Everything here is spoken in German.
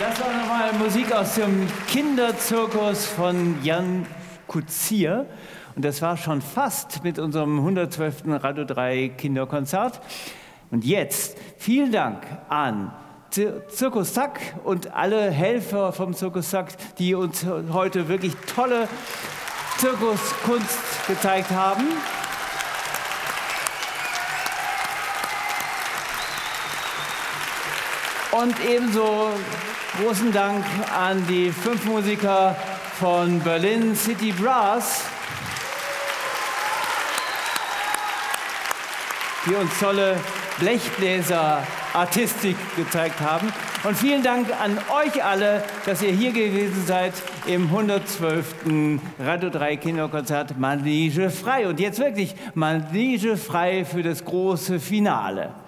Das war nochmal Musik aus dem Kinderzirkus von Jan Kutsier. Und das war schon fast mit unserem 112. Radio 3 Kinderkonzert. Und jetzt vielen Dank an Zirkus Zack und alle Helfer vom Zirkus Zack, die uns heute wirklich tolle Zirkuskunst gezeigt haben. Und ebenso großen Dank an die 5 Musiker von Berlin City Brass, die uns tolle Blechbläser-Artistik gezeigt haben. Und vielen Dank an euch alle, dass ihr hier gewesen seid im 112. Radio 3 Kinderkonzert Manege frei. Und jetzt wirklich Manege frei für das große Finale.